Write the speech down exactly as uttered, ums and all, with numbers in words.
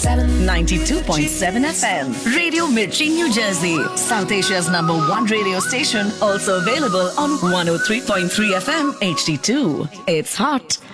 seven. ninety-two point seven F M. Radio Mirchi, New Jersey. South Asia's number one radio station. Also available on one oh three point three F M H D two. It's hot